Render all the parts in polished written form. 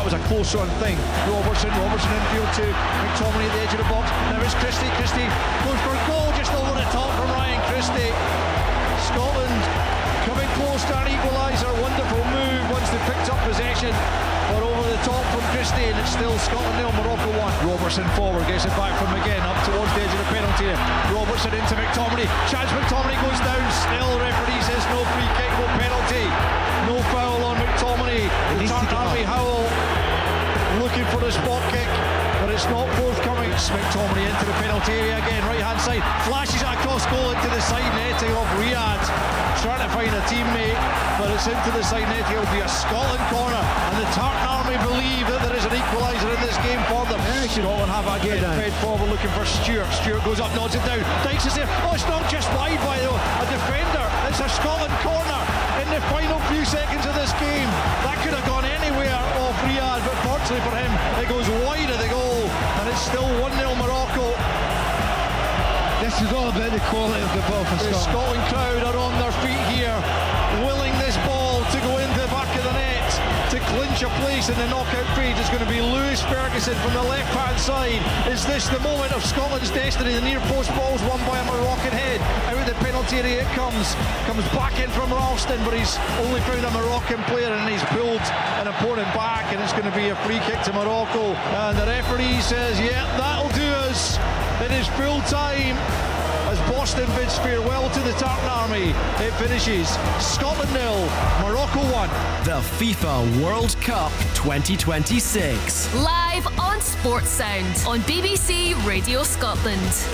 that was a close on thing. Robertson infield to McTominay at the edge of the box. Now it's Christie goes for a goal just over the top from Ryan Christie. Scotland coming close to an equaliser. Wonderful move once they picked up possession, but over the top from Christie, and it's still Scotland 0, Morocco 1. Robertson forward, gets it back from McGinn up towards the edge of the penalty area. Robertson into McTominay. Chance McTominay goes down. Still referee says no free kick, no penalty, no foul on McTominay. Army Howell looking for the spot kick, but it's not forthcoming. McTominay into the penalty area again, right hand side, flashes it across goal into the side netting of Riyadh, trying to find a teammate, but it's into the side netting. It'll be a Scotland corner, and the Tartan Army believe that there is an equaliser in this game for them. Scotland have again fed forward looking for Stewart. Stewart goes up, nods it down. Dykes is there. Oh, it's not just wide by a defender. It's a Scotland corner in the final few seconds of this game. That could have gone anywhere off Riyadh, but fortunately for him, it goes wide of the goal, and it's still 1-0 Morocco. This is all about the quality of the ball for Scotland. The Scotland crowd are on their feet here, willing this ball to go into the back of the net to clinch a place in the knockout phase. It's going to be Lewis Ferguson from the left hand side. Is this the moment of Scotland's destiny? The near post ball's won by a Moroccan head. Out of the penalty area it comes back in from Ralston, but he's only found a Moroccan player and he's pulled an opponent back, and it's going to be a free kick to Morocco, and the referee says yeah, that'll do us. It is full time as Boston bids farewell to the Tartan Army. It finishes Scotland 0, Morocco 1. The FIFA World Cup 2026. Live on Sports Sound on BBC Radio Scotland.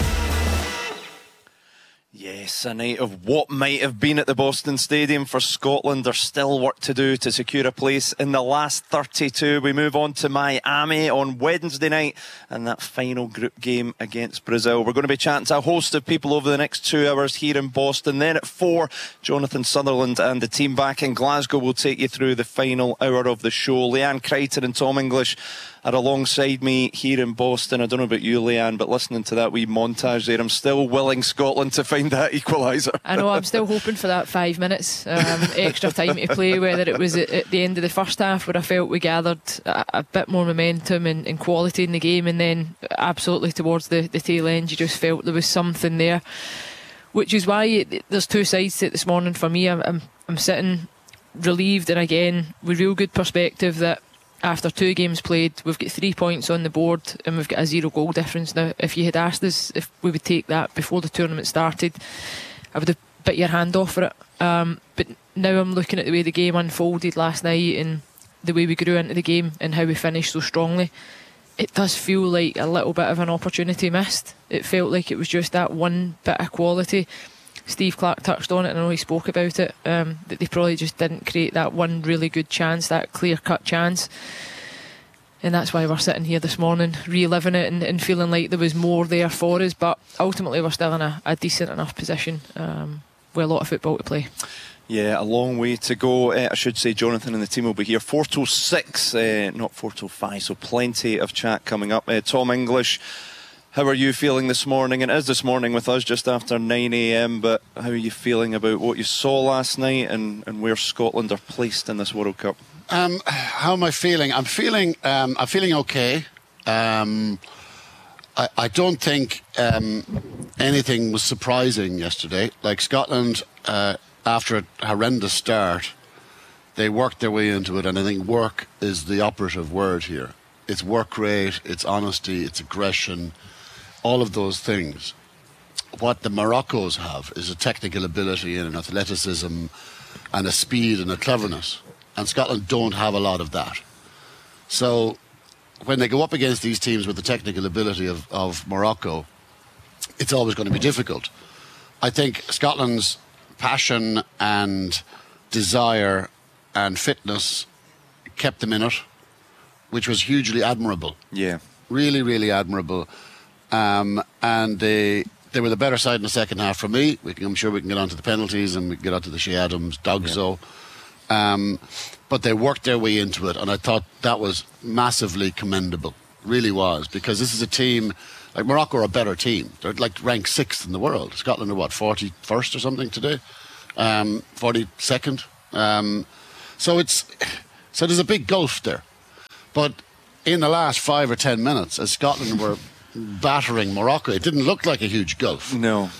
Yes, a night of what might have been at the Boston Stadium for Scotland. There's still work to do to secure a place in the last 32. We move on to Miami on Wednesday night and that final group game against Brazil. We're going to be chatting to a host of people over the next 2 hours here in Boston. Then at 4, Jonathan Sutherland and the team back in Glasgow will take you through the final hour of the show. Leanne Crichton and Tom English are alongside me here in Boston. I don't know about you, Leanne, but listening to that wee montage there, I'm still willing Scotland to find that equaliser. I know, I'm still hoping for that 5 minutes extra time to play, whether it was at the end of the first half where I felt we gathered a bit more momentum and quality in the game, and then absolutely towards the tail end you just felt there was something there, which is why there's two sides to it this morning for me. I'm sitting relieved and again with real good perspective that after 2 games played, we've got 3 points on the board and we've got a 0 goal difference. Now, if you had asked us if we would take that before the tournament started, I would have bit your hand off for it. But now I'm looking at the way the game unfolded last night and the way we grew into the game and how we finished so strongly. It does feel like a little bit of an opportunity missed. It felt like it was just that one bit of quality. Steve Clarke touched on it, and I know he spoke about it, that they probably just didn't create that one really good chance, that clear-cut chance. And that's why we're sitting here this morning, reliving it and feeling like there was more there for us. But ultimately, we're still in a decent enough position with a lot of football to play. Yeah, a long way to go. I should say Jonathan and the team will be here 4 till 6, not 4 till 5, so plenty of chat coming up. Tom English, how are you feeling this morning? And it is this morning with us just after 9 a.m, but how are you feeling about what you saw last night and where Scotland are placed in this World Cup? How am I feeling? I'm feeling okay. I don't think anything was surprising yesterday. Like Scotland, after a horrendous start, they worked their way into it, and I think work is the operative word here. It's work rate, it's honesty, it's aggression, all of those things. What the Moroccos have is a technical ability and an athleticism and a speed and a cleverness. And Scotland don't have a lot of that. So when they go up against these teams with the technical ability of Morocco, it's always going to be difficult. I think Scotland's passion and desire and fitness kept them in it, which was hugely admirable. Yeah. Really, really admirable. And they were the better side in the second half for me. I'm sure we can get on to the penalties and we can get on to the Shea Adams, Dugzo. Yeah. But they worked their way into it, and I thought that was massively commendable. Really was, because this is a team, like Morocco are a better team. They're like ranked 6th in the world. Scotland are what, 41st or something today? 42nd? So there's a big gulf there. But in the last 5 or 10 minutes, as Scotland were battering Morocco, it didn't look like a huge gulf. No.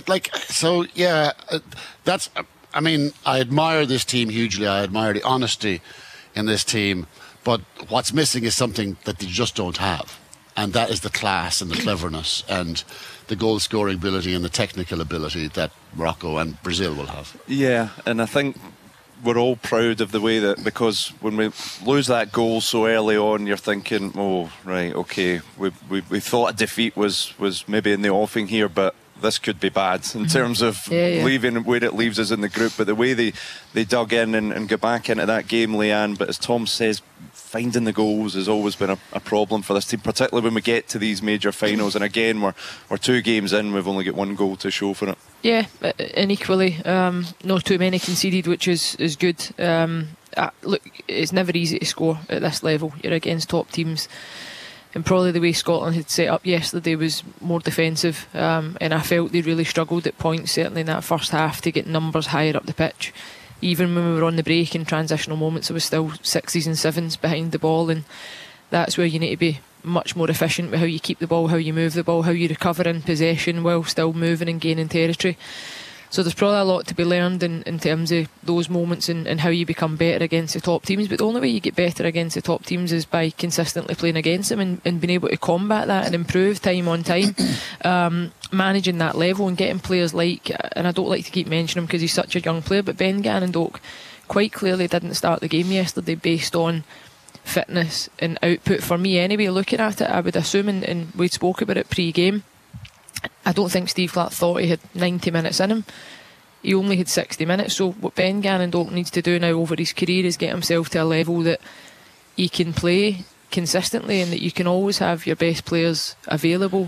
That's. I mean, I admire this team hugely. I admire the honesty in this team. But what's missing is something that they just don't have. And that is the class and the cleverness and the goal-scoring ability and the technical ability that Morocco and Brazil will have. Yeah, and I think we're all proud of the way that, because when we lose that goal so early on, you're thinking, oh, right, okay, we thought a defeat was maybe in the offing here, but this could be bad in terms of leaving where it leaves us in the group. But the way they dug in and got back into that game, Leanne, but as Tom says, finding the goals has always been a problem for this team, particularly when we get to these major finals. And again, we're 2 games in, we've only got 1 goal to show for it. Yeah, and equally, not too many conceded, which is good. Look, it's never easy to score at this level. You're against top teams. And probably the way Scotland had set up yesterday was more defensive, and I felt they really struggled at points, certainly in that first half, to get numbers higher up the pitch. Even when we were on the break in transitional moments, there was still 6s and 7s behind the ball, and that's where you need to be much more efficient with how you keep the ball, how you move the ball, how you recover in possession while still moving and gaining territory. So there's probably a lot to be learned in terms of those moments and how you become better against the top teams. But the only way you get better against the top teams is by consistently playing against them and being able to combat that and improve time on time. Managing that level and getting players like, and I don't like to keep mentioning him because he's such a young player, but Ben Gannon-Doak quite clearly didn't start the game yesterday based on fitness and output. For me anyway, looking at it, I would assume, and we spoke about it pre-game, I don't think Steve Clarke thought he had 90 minutes in him. He only had 60 minutes. So what Ben Gannon-Doak needs to do now over his career is get himself to a level that he can play consistently and that you can always have your best players available